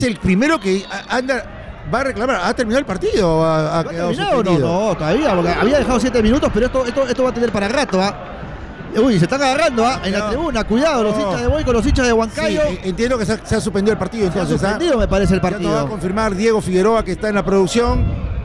el primero que va a reclamar. ¿Ha terminado el partido? ¿Ha quedado suspendido? No, todavía, porque había dejado 7 minutos, pero esto va a tener para rato. Uy, se están agarrando en la tribuna. Cuidado, los hinchas de Boy con los hinchas de Huancayo. Sí, entiendo que se ha suspendido el partido. Entonces, se ha suspendido, me parece, el partido. Ya nos va a confirmar Diego Figueroa, que está en la producción.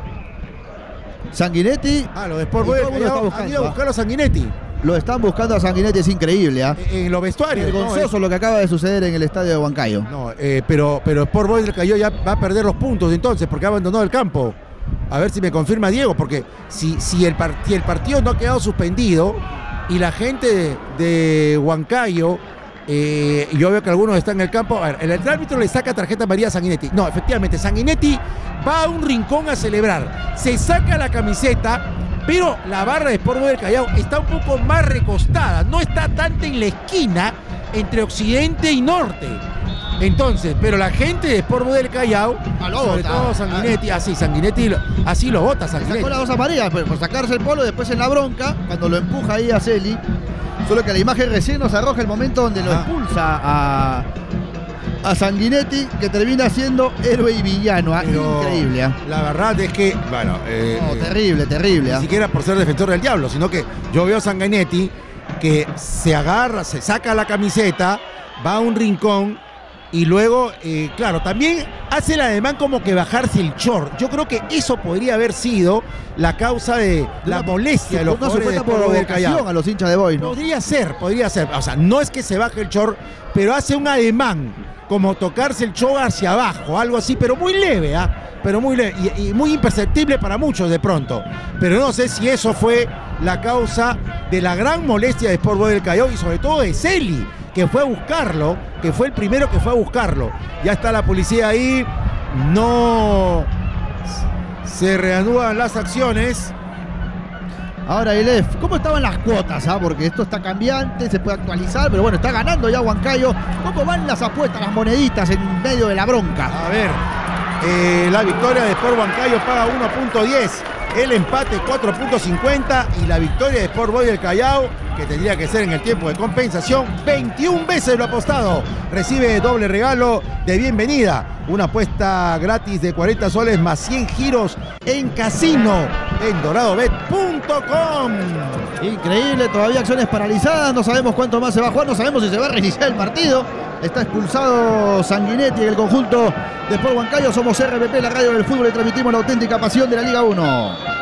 Sanguinetti. Lo de Sport Boys han ido a buscar a Sanguinetti. Lo están buscando a Sanguinetti, es increíble. En los vestuarios. Vergonzoso lo que acaba de suceder en el estadio de Huancayo. Pero Sport Boys del Callao ya va a perder los puntos entonces, porque ha abandonado el campo. A ver si me confirma Diego, porque si el partido no ha quedado suspendido y la gente de Huancayo, yo veo que algunos están en el campo. A ver, el árbitro le saca tarjeta amarilla a Sanguinetti. No, efectivamente, Sanguinetti va a un rincón a celebrar. Se saca la camiseta, pero la barra de Sport Boys del Callao está un poco más recostada. No está tanto en la esquina entre occidente y norte. Entonces, pero la gente de Sport Boys del Callao, sobre todo Sanguinetti, Sanguinetti así lo vota Sanguinetti. Sacó las 2 amarillas por sacarse el polo, después en la bronca, cuando lo empuja ahí a Celi. Solo que la imagen recién nos arroja el momento donde lo expulsa a Sanguinetti, que termina siendo héroe y villano. Increíble. La verdad es que, terrible. Ni siquiera por ser defensor del diablo, sino que yo veo a Sanguinetti que se agarra, se saca la camiseta, va a un rincón y luego, claro, también hace el ademán como que bajarse el short. Yo creo que eso podría haber sido la causa de la molestia de los jugadores de Sport Boys del Callao. A los hinchas de Boys, ¿no? Podría ser. O sea, no es que se baje el short, pero hace un ademán, como tocarse el short hacia abajo, algo así, pero muy leve, pero muy leve y muy imperceptible para muchos de pronto. Pero no sé si eso fue la causa de la gran molestia de Sport Boys del Callao y sobre todo de Celi, que fue a buscarlo, que fue el primero que fue a buscarlo. Ya está la policía ahí, no se reanudan las acciones. Ahora, Elef, ¿cómo estaban las cuotas? Porque esto está cambiante, se puede actualizar, pero bueno, está ganando ya Huancayo. ¿Cómo van las apuestas, las moneditas en medio de la bronca? A ver, la victoria de Sport Huancayo paga 1.10, el empate 4.50 y la victoria de Sport Boys del Callao, que tendría que ser en el tiempo de compensación, 21 veces lo apostado. Recibe doble regalo de bienvenida, una apuesta gratis de 40 soles más 100 giros en casino en doradobet.com. Increíble, todavía acciones paralizadas, no sabemos cuánto más se va a jugar, no sabemos si se va a reiniciar el partido. Está expulsado Sanguinetti en el conjunto de Sport Huancayo. Somos RPP, la radio del fútbol, y transmitimos la auténtica pasión de la Liga 1.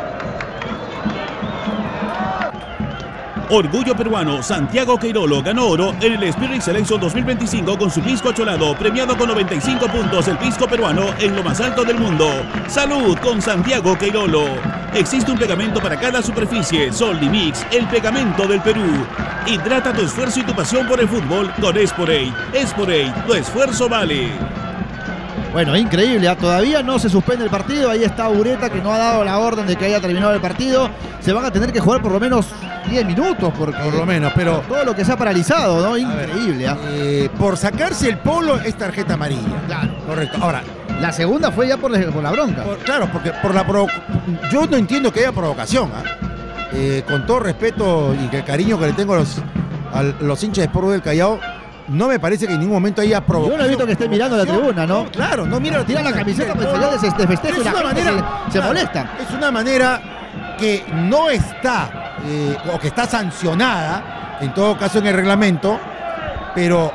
Orgullo peruano, Santiago Queirolo ganó oro en el Spirit Selection 2025 con su pisco acholado, premiado con 95 puntos el pisco peruano en lo más alto del mundo. ¡Salud con Santiago Queirolo! Existe un pegamento para cada superficie, Soldimix, el pegamento del Perú. Hidrata tu esfuerzo y tu pasión por el fútbol con Esporate. Esporate, tu esfuerzo vale. Bueno, increíble, todavía no se suspende el partido. Ahí está Ureta, que no ha dado la orden de que haya terminado el partido. Se van a tener que jugar por lo menos 10 minutos, porque por lo menos, pero todo lo que se ha paralizado, ¿no? Increíble. Por sacarse el polo es tarjeta amarilla. Claro. Correcto. Ahora, la segunda fue ya por la bronca. Claro, porque yo no entiendo que haya provocación. Con todo respeto y el cariño que le tengo a los hinchas de Sport Boys del Callao, no me parece que en ningún momento haya provocación. Yo no he visto que esté mirando la tribuna, ¿no? Claro, no mira, tira la camiseta, pues ya de festejo y la gente se molesta. Es una manera que no está, o que está sancionada, en todo caso en el reglamento, pero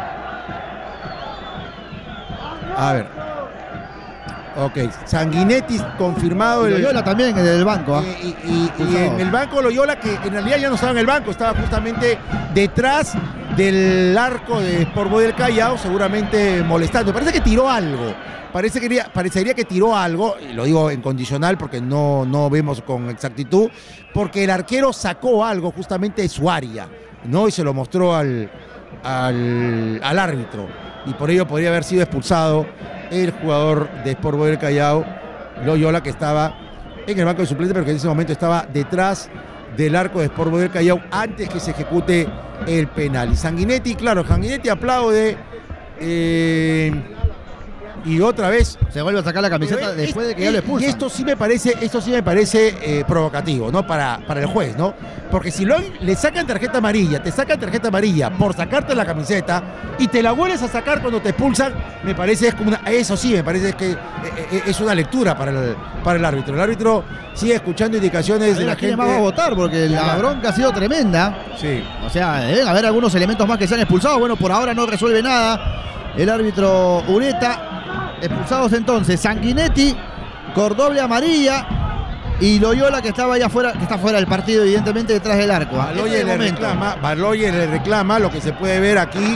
a ver. Ok, Sanguinetti confirmado. Loyola también en el banco. Y en el banco Loyola, que en realidad ya no estaba en el banco, estaba justamente detrás del arco de Sport Boys del Callao, seguramente molestando. Parece que tiró algo. Parecería que tiró algo, y lo digo en condicional porque no vemos con exactitud, porque el arquero sacó algo justamente de su área, ¿no? Y se lo mostró al árbitro. Y por ello podría haber sido expulsado el jugador de Sport Boys del Callao, Loyola, que estaba en el banco de suplentes, pero que en ese momento estaba detrás del arco de Sport Boys del Callao antes que se ejecute el penal. Y Sanguinetti, claro, Sanguinetti aplaude Y otra vez se vuelve a sacar la camiseta después de que ya lo expulsan. Y esto sí me parece provocativo, ¿no? Para el juez, ¿no? Porque si le sacan tarjeta amarilla, te sacan tarjeta amarilla por sacarte la camiseta y te la vuelves a sacar cuando te expulsan, me parece eso sí, me parece que es una lectura para el árbitro. El árbitro sigue escuchando indicaciones de la gente. Más va a votar porque la bronca ha sido tremenda. Sí. O sea, deben haber algunos elementos más que se han expulsado. Bueno, por ahora no resuelve nada el árbitro Ureta. Expulsados entonces Sanguinetti, Cordoble amarilla y Loyola que estaba allá afuera, que está fuera del partido, evidentemente detrás del arco. Baloyes le reclama, lo que se puede ver aquí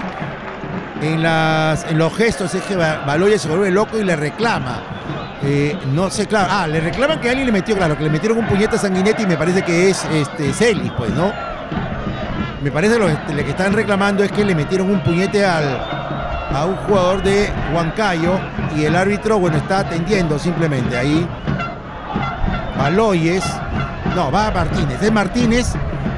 en los gestos es que Baloyes se vuelve loco y le reclama. No sé, claro. Le reclaman que alguien le metió, claro, que le metieron un puñete a Sanguinetti y me parece que es Celis, pues, ¿no? Me parece que lo que están reclamando es que le metieron un puñete a un jugador de Huancayo y el árbitro, bueno, está atendiendo simplemente ahí. Baloyes, no, va a Martínez, es Martínez,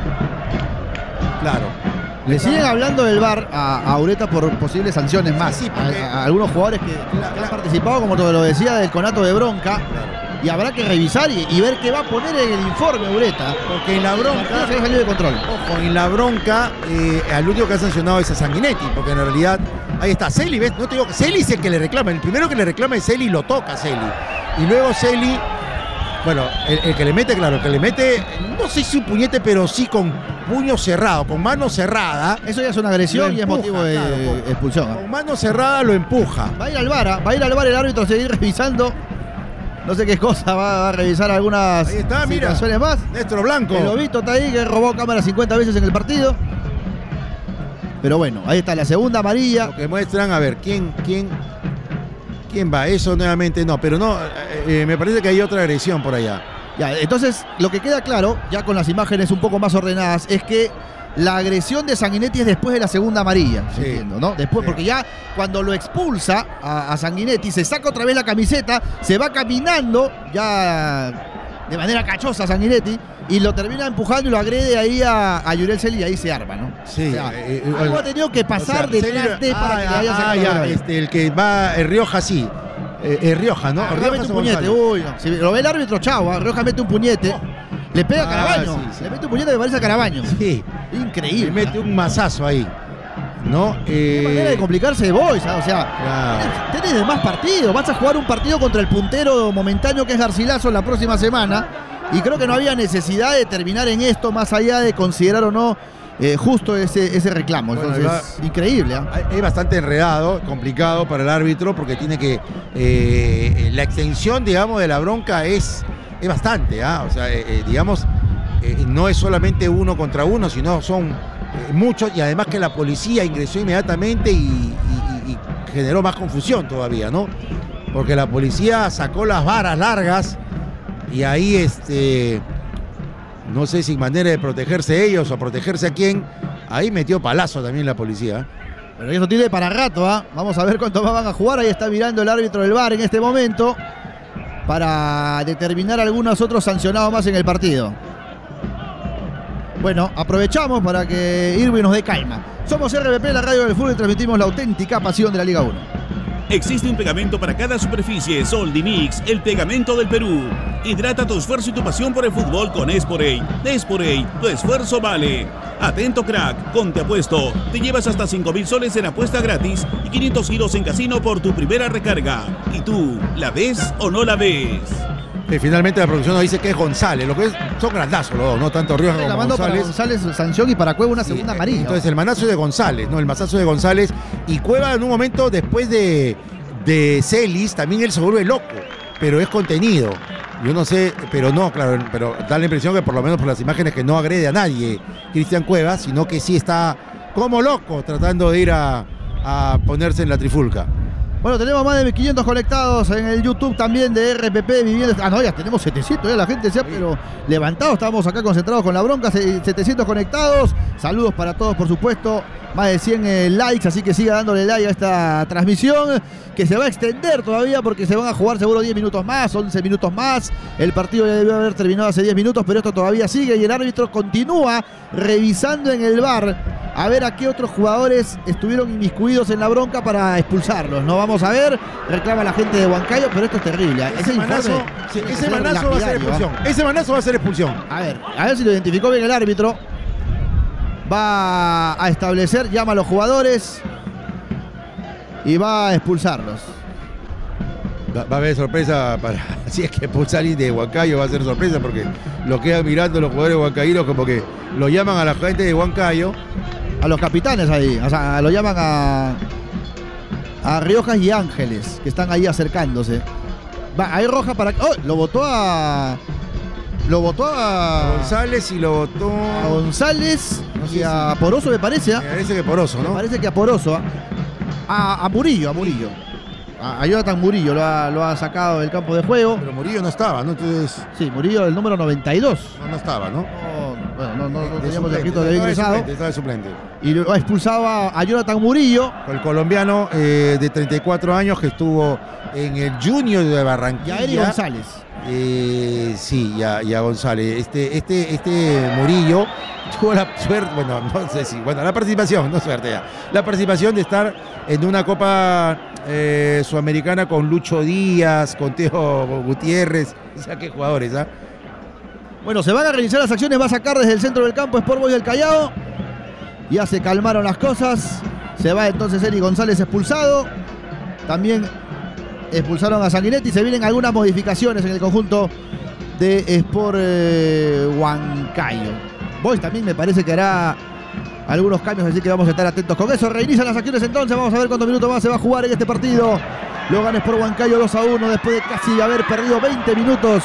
claro. Le siguen hablando del VAR a Ureta por posibles sanciones más. Sí, a algunos jugadores que han participado, como te lo decía, del conato de bronca. Claro. Y habrá que revisar y ver qué va a poner en el informe Ureta. Porque en la bronca se ha salido de control. Ojo, en la bronca al único que ha sancionado es a Sanguinetti, porque en realidad ahí está Celi, ¿ves? No te digo que Celi es el que le reclama. El primero que le reclama es Celi y lo toca Celi. Y luego Celi, bueno, el que le mete, claro, el que le mete, no sé si un puñete, pero sí con puño cerrado, con mano cerrada. Eso ya es una agresión y es motivo de expulsión. Con mano cerrada lo empuja. Va a ir al VAR, el árbitro a seguir revisando. No sé qué cosa, va a revisar algunas situaciones más. Néstor Blanco. El lobito está ahí, que robó cámara 50 veces en el partido. Pero bueno, ahí está la segunda amarilla. Lo que muestran, a ver, ¿quién va? Eso nuevamente no, pero no, me parece que hay otra agresión por allá. Ya, entonces, lo que queda claro, ya con las imágenes un poco más ordenadas, es que la agresión de Sanguinetti es después de la segunda amarilla, sí. Entiendo, ¿no? Después, sí. Porque ya cuando lo expulsa a Sanguinetti, se saca otra vez la camiseta, se va caminando ya de manera cachosa Sanguinetti y lo termina empujando y lo agrede ahí a Yurel Celi y ahí se arma, ¿no? Sí. O sea, algo ha tenido que pasar detrás de para que le haya sacado. El que va, Rioja sí. Rioja, ¿no? Rioja mete un puñete, uy, no. Si lo ve el árbitro, chao, Rioja mete un puñete. Le pega a Carabaño, sí. Le mete un puñete que parece a Carabaño. Sí. Increíble. Le mete un mazazo ahí, ¿no? Qué manera de complicarse de Boys, o sea, tenés de más partidos. Vas a jugar un partido contra el puntero momentáneo que es Garcilaso la próxima semana. Y creo que no había necesidad de terminar en esto, más allá de considerar o no justo ese reclamo. Entonces, bueno, increíble. Es bastante enredado, complicado para el árbitro, porque tiene que. La extensión, digamos, de la bronca es bastante, o sea, digamos, no es solamente uno contra uno, sino son muchos, y además que la policía ingresó inmediatamente y generó más confusión todavía, ¿no? Porque la policía sacó las varas largas y ahí, no sé si manera de protegerse ellos o protegerse a quién, ahí metió palazo también la policía. Pero eso tiene para rato, Vamos a ver cuánto más van a jugar. Ahí está mirando el árbitro del VAR en este momento para determinar algunos otros sancionados más en el partido. Bueno, aprovechamos para que Irwin nos dé calma. Somos RBP, la radio del fútbol, y transmitimos la auténtica pasión de la Liga 1. Existe un pegamento para cada superficie. Soldimix, el pegamento del Perú. Hidrata tu esfuerzo y tu pasión por el fútbol con Esporey. Esporey, tu esfuerzo vale. Atento, crack, con Te Apuesto. Te llevas hasta 5,000 soles en apuesta gratis y 500 giros en casino por tu primera recarga. ¿Y tú, la ves o no la ves? Finalmente la producción nos dice que es González, lo que son grandazos los dos, no tanto Rioja como González. Para González sanción y para Cueva una segunda amarilla. Entonces el manazo de González, ¿no? El mazazo de González, y Cueva en un momento después de Celis, también él se vuelve loco, pero es contenido. Yo no sé, pero no, claro, pero da la impresión que por lo menos por las imágenes que no agrede a nadie Cristian Cueva, sino que sí está como loco tratando de ir a ponerse en la trifulca. Bueno, tenemos más de 1.500 conectados en el YouTube también de RPP Viviendas. No, ya tenemos 700, la gente se ha pero levantado. Estamos acá concentrados con la bronca, 700 conectados. Saludos para todos, por supuesto. Más de 100 likes, así que siga dándole like a esta transmisión, que se va a extender todavía porque se van a jugar seguro 10 minutos más, 11 minutos más. El partido ya debió haber terminado hace 10 minutos, pero esto todavía sigue y el árbitro continúa revisando en el VAR a ver a qué otros jugadores estuvieron inmiscuidos en la bronca para expulsarlos. No vamos a ver, reclama la gente de Huancayo, pero esto es terrible. Ese manazo va a ser expulsión. Ese manazo va a ser expulsión. A ver si lo identificó bien el árbitro. Va a establecer, llama a los jugadores y va a expulsarlos. Va a haber sorpresa si es que expulsa a alguien de Huancayo, va a ser sorpresa porque lo quedan mirando los jugadores huancaínos como que lo llaman a la gente de Huancayo. A los capitanes ahí, o sea, lo llaman a Riojas y Ángeles, que están ahí acercándose. Hay roja para... ¡Oh! Lo votó a González y lo votó a González y a Poroso, me parece. Me parece que Poroso, ¿no? Me parece que a Poroso. A Murillo. A Jonathan Murillo lo ha sacado del campo de juego. Pero Murillo no estaba, ¿no? Entonces... Sí, Murillo, el número 92. No estaba, ¿no? No teníamos escrito que había ingresado. Estaba de suplente. Y lo ha expulsado a Jonathan Murillo. El colombiano de 34 años que estuvo en el Junior de Barranquilla. Y a Eric González. Sí, y a González. Este Murillo tuvo la suerte, no sé si, la participación, no suerte ya. La participación de estar en una Copa Sudamericana con Lucho Díaz, con Teo Gutiérrez. O sea, qué jugadores, ¿ah? Bueno, se van a realizar las acciones, va a sacar desde el centro del campo Sport Boys del Callao. Ya se calmaron las cosas. Se va entonces Eric González expulsado. También expulsaron a Sanguinetti. Se vienen algunas modificaciones en el conjunto de Sport Huancayo. Boys también me parece que hará algunos cambios, así que vamos a estar atentos con eso. Reinician las acciones entonces. Vamos a ver cuántos minutos más se va a jugar en este partido. Lo gana Sport Huancayo 2-1 después de casi haber perdido 20 minutos.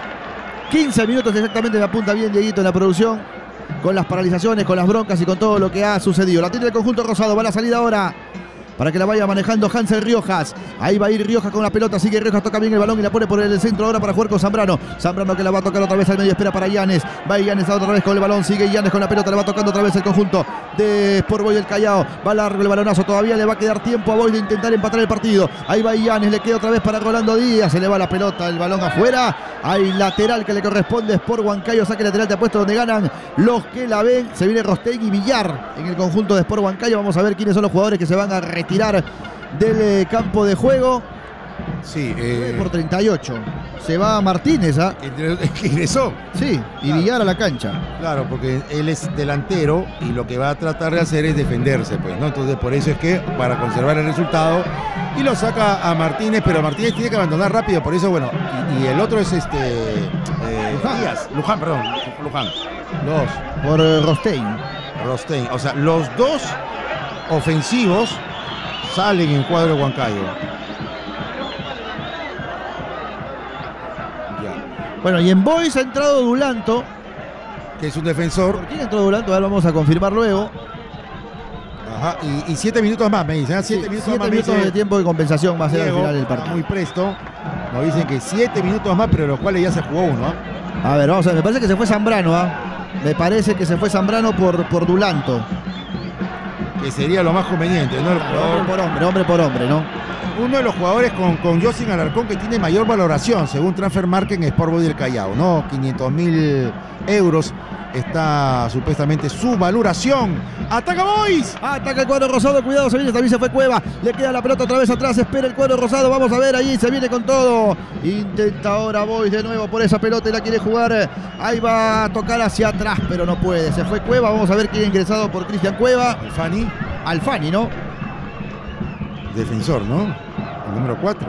15 minutos exactamente, me apunta bien Dieguito en la producción, con las paralizaciones, con las broncas y con todo lo que ha sucedido. La tiene el conjunto rosado, va a la salida ahora para que la vaya manejando Hansel Riojas. Ahí va a ir Riojas con la pelota, sigue Riojas, toca bien el balón y la pone por el centro ahora para jugar con Zambrano. Zambrano que la va a tocar otra vez al medio, espera para Llanes. Va Llanes otra vez con el balón, sigue Llanes con la pelota, le va tocando otra vez el conjunto de Sport Boys del Callao. Va largo el balonazo, todavía le va a quedar tiempo a Boys de intentar empatar el partido. Ahí va Llanes, le queda otra vez para Rolando Díaz, se le va la pelota, el balón afuera. Hay lateral que le corresponde a Sport Huancayo, saque lateral de apuesto donde ganan los que la ven. Se viene Rostegui y Villar en el conjunto de Sport Huancayo. Vamos a ver quiénes son los jugadores que se van a retirar del campo de juego. Sí, por 38. Se va Martínez, ¿ah? Que ingresó. Sí, y claro. Villar a la cancha. Claro, porque él es delantero y lo que va a tratar de hacer es defenderse, pues, ¿no? Entonces, por eso es que para conservar el resultado y lo saca a Martínez, pero Martínez tiene que abandonar rápido, por eso, bueno, y el otro es Luján. Los por Rostein. O sea, los dos ofensivos salen en cuadro de Huancayo. Bueno, y en Boys ha entrado Dulanto, que es un defensor. ¿Por quién entró Dulanto? Ahora vamos a confirmar luego. Ajá, y 7 minutos más, me dicen. 7 minutos de tiempo de compensación va a ser al final del partido. Muy presto. Nos dicen que 7 minutos más, pero de los cuales ya se jugó uno. A ver, vamos a ver. Me parece que se fue Zambrano. Me parece que se fue Zambrano por Dulanto. Que sería lo más conveniente, ¿no? Hombre por hombre, ¿no? Uno de los jugadores con Yosin Alarcón que tiene mayor valoración, según Transfer Market en Sport Boys del Callao, ¿no? 500.000 euros está supuestamente su valoración. ¡Ataca Boys! Ataca el cuadro rosado, cuidado, se viene, también se fue Cueva. Le queda la pelota otra vez atrás, espera el cuadro rosado. Vamos a ver, ahí se viene con todo. Intenta ahora Boys de nuevo por esa pelota y la quiere jugar. Ahí va a tocar hacia atrás, pero no puede. Se fue Cueva, vamos a ver quién ha ingresado por Cristian Cueva. Alfani, ¿no? Defensor, ¿no? El número 4.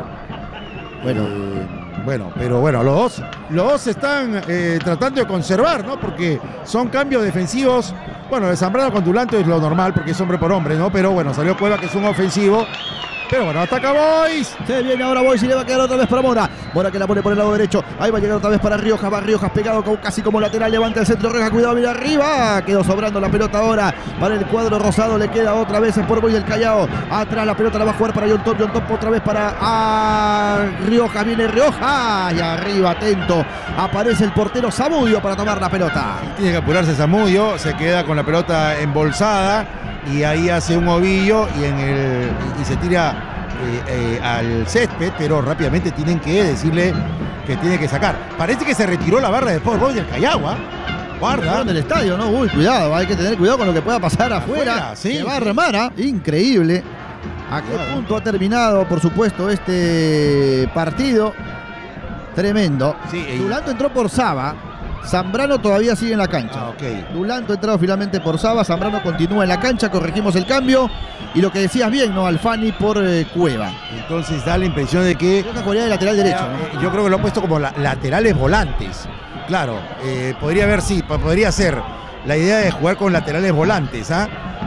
Pero los dos están tratando de conservar, ¿no? Porque son cambios defensivos. Bueno, de Zambrano con Dulanto es lo normal porque es hombre por hombre, ¿no? Pero bueno, salió Cueva que es un ofensivo. Pero bueno, ataca Boys. Se viene ahora Boys y le va a quedar otra vez para Mora. Mora que la pone por el lado derecho. Ahí va a llegar otra vez para Riojas. Va Riojas pegado casi como lateral. Levanta el centro. Riojas, cuidado, mira arriba. Quedó sobrando la pelota ahora para el cuadro rosado. Le queda otra vez Sport Boys del Callao. Atrás la pelota la va a jugar para John Top otra vez para Riojas. Viene Riojas. Y arriba, atento. Aparece el portero Zamudio para tomar la pelota. Tiene que apurarse Zamudio. Se queda con la pelota embolsada. Y ahí hace un ovillo y se tira al césped, pero rápidamente tienen que decirle que tiene que sacar. Parece que se retiró la barra de Sport Boys del Callao, Guarda. Del estadio, ¿no? Uy, cuidado, hay que tener cuidado con lo que pueda pasar afuera. Sí. Se va a remar, increíble. ¿A qué punto ha terminado, por supuesto, este partido? Tremendo. Sí, Dulanto entró por Saba. Zambrano todavía sigue en la cancha. Okay. Dulanto ha entrado finalmente por Saba. Zambrano continúa en la cancha. Corregimos el cambio. Y lo que decías bien, ¿no? Alfani por Cueva. Entonces da la impresión de que... Creo que jugaría de lateral derecho, ¿no? Yo creo que lo ha puesto como laterales volantes. Claro, podría ser la idea de jugar con laterales volantes, ¿ah?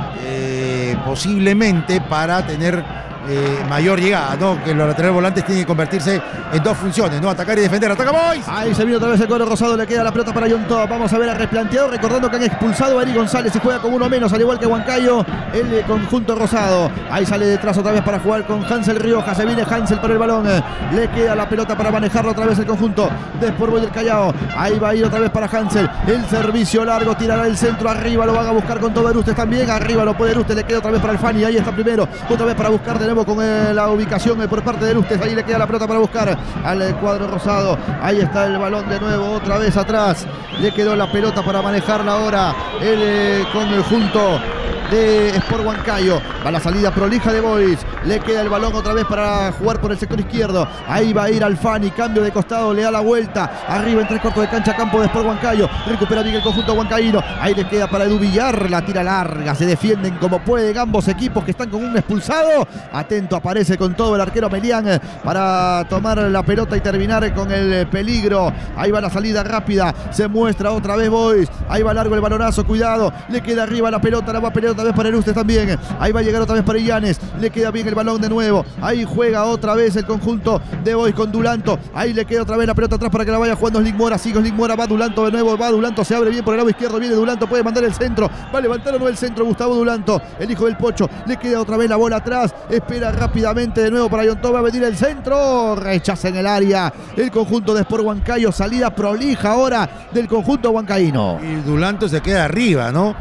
Posiblemente para tener mayor llegada, ¿no? Que los laterales volantes tienen que convertirse en dos funciones, ¿no? Atacar y defender. ¡Ataca, boys! Ahí se vino otra vez el cuadro rosado, le queda la pelota para John Top. Vamos a ver a replanteado, recordando que han expulsado a Ari González y juega con uno menos, al igual que Huancayo, el conjunto rosado. Ahí sale detrás otra vez para jugar con Hansel Rioja. Se viene Hansel por el balón, le queda la pelota para manejarlo otra vez el conjunto de Sport Boys del Callao. Ahí va a ir otra vez para Hansel, el servicio largo, tirará el centro, arriba lo van a buscar con todo Erustes también, arriba lo puede Erustes, le queda otra vez para Alfani, ahí está primero, otra vez para buscar de nuevo con la ubicación por parte de Erustes, ahí le queda la pelota para buscar al cuadro rosado, ahí está el balón de nuevo, otra vez atrás, le quedó la pelota para manejarla ahora el conjunto de Sport Huancayo. Va la salida prolija de Boys. Le queda el balón otra vez para jugar por el sector izquierdo. Ahí va a ir Alfani. Cambio de costado. Le da la vuelta. Arriba en tres cuartos de cancha. Campo de Sport Huancayo. Recupera bien el conjunto huancaíno. Ahí le queda para Edu Villar. La tira larga. Se defienden como pueden ambos equipos que están con un expulsado. Atento, aparece con todo el arquero Melián para tomar la pelota y terminar con el peligro. Ahí va la salida rápida. Se muestra otra vez Boys. Ahí va largo el balonazo. Cuidado. Le queda arriba la pelota. La va a pelear otra vez para Erustes también. Ahí va a llegar otra vez para Illanes. Le queda bien el balón de nuevo. Ahí juega otra vez el conjunto de Boys con Dulanto. Ahí le queda otra vez la pelota atrás para que la vaya jugando Slick Mora. Sigue Slick Mora. Va Dulanto de nuevo. Va Dulanto. Se abre bien por el lado izquierdo. Viene Dulanto. Puede mandar el centro. Va a levantar o no el centro. Gustavo Dulanto, el hijo del Pocho. Le queda otra vez la bola atrás. Espera rápidamente de nuevo para Yontó. Va a venir el centro. Rechaza en el área el conjunto de Sport Huancayo. Salida prolija ahora del conjunto huancaíno. Y Dulanto se queda arriba, ¿no?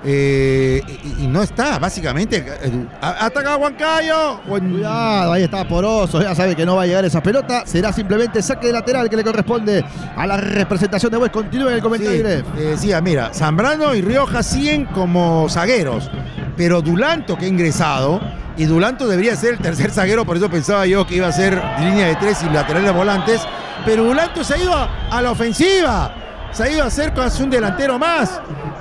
Y no está, básicamente. ¡Ataca a Huancayo! Cuidado, ahí está Poroso. Ya sabe que no va a llegar esa pelota. Será simplemente saque de lateral que le corresponde a la representación de Boys. Continúa en el comentario. Sí, decía, mira, Zambrano y Rioja siguen como zagueros, pero Dulanto que ha ingresado, y Dulanto debería ser el tercer zaguero, por eso pensaba yo que iba a ser línea de tres y laterales volantes, pero Dulanto se ha ido a la ofensiva, se ha ido a hacer casi un delantero más.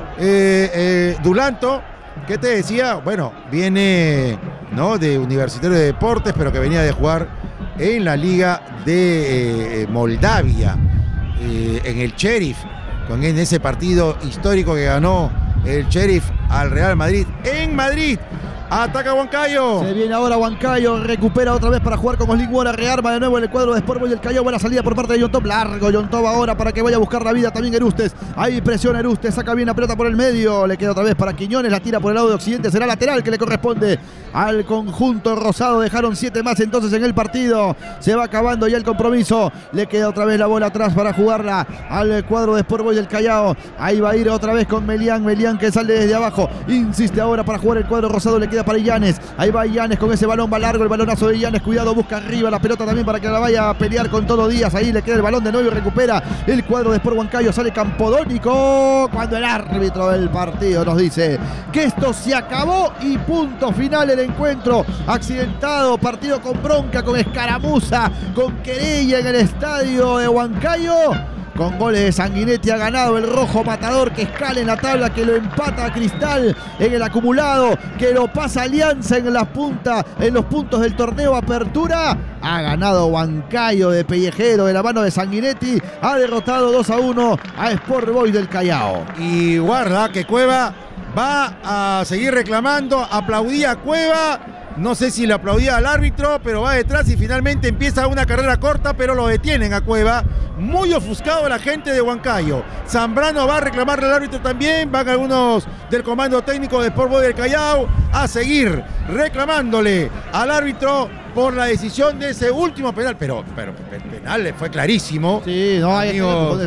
Dulanto, ¿qué te decía? Bueno, viene, ¿no?, de Universitario de Deportes, pero que venía de jugar en la Liga de Moldavia, en el Sheriff, en ese partido histórico que ganó el Sheriff al Real Madrid en Madrid. Ataca Huancayo. Se viene ahora Huancayo. Recupera otra vez para jugar con Slick Mora. Rearma de nuevo en el cuadro de Sport Boys del Callao. Buena salida por parte de Yontop. Largo Yontop ahora para que vaya a buscar la vida también Erustes. Ahí presiona Erustes. Saca bien la pelota por el medio. Le queda otra vez para Quiñones. La tira por el lado de Occidente. Será lateral que le corresponde al conjunto rosado. Dejaron 7 más entonces en el partido. Se va acabando ya el compromiso. Le queda otra vez la bola atrás para jugarla al cuadro de Sport Boys del Callao. Ahí va a ir otra vez con Melián. Melián que sale desde abajo. Insiste ahora para jugar el cuadro rosado. Le queda para Illanes. Ahí va Illanes con ese balón. Va largo el balonazo de Illanes. Cuidado, busca arriba la pelota también para que la vaya a pelear con todo Díaz. Ahí le queda el balón de nuevo y recupera el cuadro de Sport Huancayo. Sale Campodónico cuando el árbitro del partido nos dice que esto se acabó y punto final el encuentro. Accidentado, partido con bronca, con escaramuza, con querella en el estadio de Huancayo. Con goles de Sanguinetti ha ganado el rojo matador que escala en la tabla, que lo empata a Cristal en el acumulado, que lo pasa Alianza en las puntas, en los puntos del torneo Apertura. Ha ganado Huancayo de Pellejero de la mano de Sanguinetti. Ha derrotado 2-1 a Sport Boys del Callao. Y guarda que Cueva va a seguir reclamando. Aplaudía a Cueva. No sé si le aplaudía al árbitro, pero va detrás y finalmente empieza una carrera corta, pero lo detienen a Cueva. Muy ofuscado la gente de Huancayo. Zambrano va a reclamarle al árbitro también. Van algunos del comando técnico de Sport Boys del Callao a seguir reclamándole al árbitro por la decisión de ese último penal. Pero el penal fue clarísimo. Sí, no hay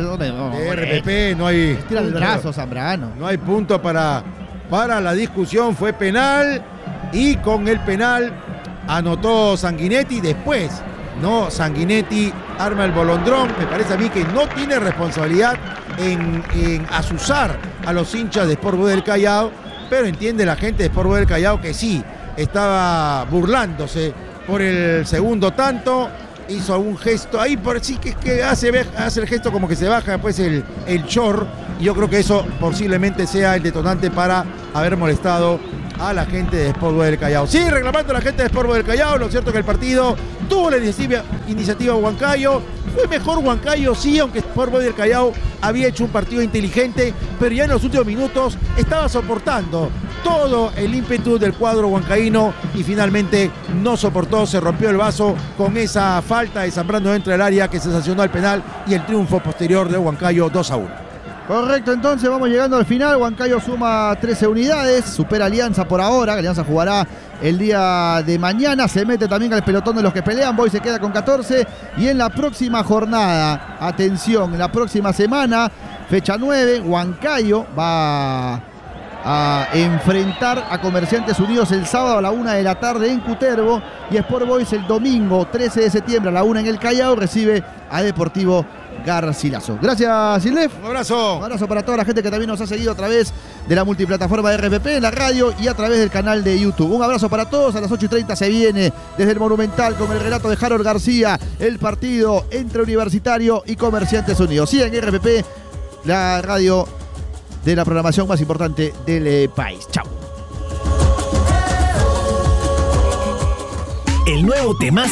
RPP, no hay. Tira el brazo, Zambrano. No hay punto para la discusión. Fue penal. Y con el penal anotó Sanguinetti. Después ¿no? Sanguinetti arma el bolondrón. Me parece a mí que no tiene responsabilidad en azuzar a los hinchas de Sport Boys del Callao, pero entiende la gente de Sport Boys del Callao que sí, estaba burlándose por el segundo tanto. Hizo un gesto ahí, por sí que hace el gesto como que se baja después el short. Y yo creo que eso posiblemente sea el detonante para haber molestado a la gente de Sport Boys del Callao. Sí, reclamando a la gente de Sport Boys del Callao. Lo cierto es que el partido tuvo la iniciativa Huancayo. Fue mejor Huancayo, sí, aunque Sport Boys del Callao había hecho un partido inteligente, pero ya en los últimos minutos estaba soportando todo el ímpetu del cuadro huancaíno y finalmente no soportó, se rompió el vaso con esa falta de Zambrano dentro del área que se sancionó al penal y el triunfo posterior de Huancayo 2-1. Correcto, entonces vamos llegando al final. Huancayo suma 13 unidades, supera Alianza por ahora. Alianza jugará el día de mañana, se mete también al pelotón de los que pelean. Boys se queda con 14 y en la próxima jornada, atención, en la próxima semana, fecha 9, Huancayo va a enfrentar a Comerciantes Unidos el sábado a la 1 de la tarde en Cutervo, y Sport Boys el domingo 13 de septiembre a la 1 en el Callao recibe a Deportivo Garcilaso. Gracias, Silef. Un abrazo. Un abrazo para toda la gente que también nos ha seguido a través de la multiplataforma de RPP, en la radio y a través del canal de YouTube. Un abrazo para todos. A las 8:30 se viene desde el Monumental con el relato de Harold García el partido entre Universitario y Comerciantes Unidos. Sigan en RPP, la radio de la programación más importante del país. Chao. El nuevo tema